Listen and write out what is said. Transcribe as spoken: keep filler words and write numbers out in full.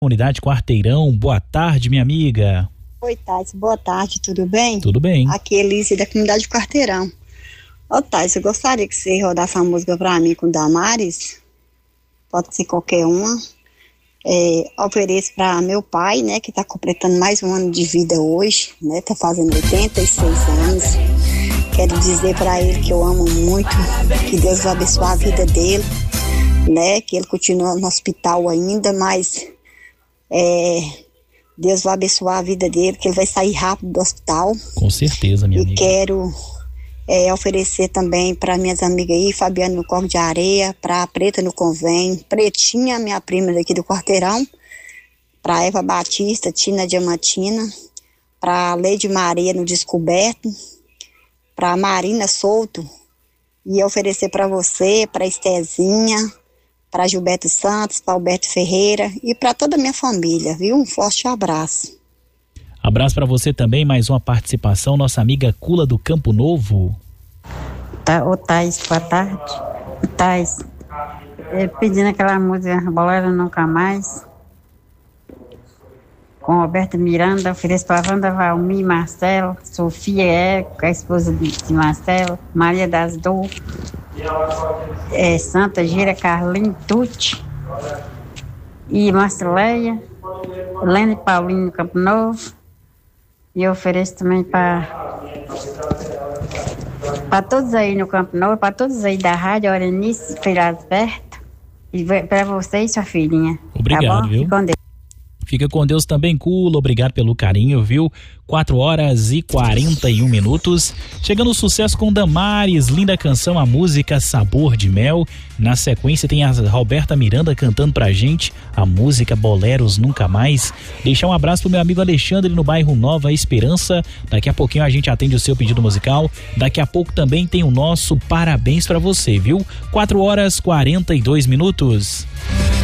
Unidade Quarteirão. Boa tarde, minha amiga. Oi, Thais, boa tarde, tudo bem? Tudo bem. Aqui é Elise da comunidade Quarteirão. Ô, Thais, eu gostaria que você rodasse uma música pra mim com Damares. Pode ser qualquer uma. É, ofereço pra meu pai, né, que tá completando mais um ano de vida hoje, né, tá fazendo oitenta e seis anos. Quero dizer pra ele que eu amo muito, que Deus vai abençoar a vida dele, né, que ele continua no hospital ainda, mas é, Deus vai abençoar a vida dele, que ele vai sair rápido do hospital. Com certeza, minha e amiga. E quero é, oferecer também para minhas amigas aí, Fabiana no Corpo de Areia, para a Preta no Convém, Pretinha, minha prima daqui do Quarteirão, para Eva Batista, Tina Diamantina, para Leide Maria no Descoberto, para Marina Souto, e oferecer para você, para Estezinha, para Gilberto Santos, para Alberto Ferreira e para toda a minha família, viu? Um forte abraço. Abraço para você também, mais uma participação, nossa amiga Cula do Campo Novo. Tá, ô Thais, boa tarde. Thais, é, pedindo aquela música Bolero Nunca Mais, com Roberto Miranda, ofereço para Wanda Valmir, Marcelo, Sofia Érico, a esposa de, de Marcelo, Maria das Dores, é, Santa Gira, Carlinhos Tucci e Marceleia, Lene Paulinho no Campo Novo. E eu ofereço também para para todos aí no Campo Novo, para todos aí da Rádio Orenice, Feira Perto, e para você e sua filhinha. Obrigado, tá bom? viu? Fique com Deus. Fica com Deus também, Cula. Obrigado pelo carinho, viu? quatro horas e quarenta e um minutos. Chegando o sucesso com Damares, linda canção, a música Sabor de Mel. Na sequência tem a Roberta Miranda cantando pra gente a música Boleros Nunca Mais. Deixar um abraço pro meu amigo Alexandre no bairro Nova Esperança. Daqui a pouquinho a gente atende o seu pedido musical. Daqui a pouco também tem o nosso parabéns pra você, viu? quatro horas e quarenta e dois minutos.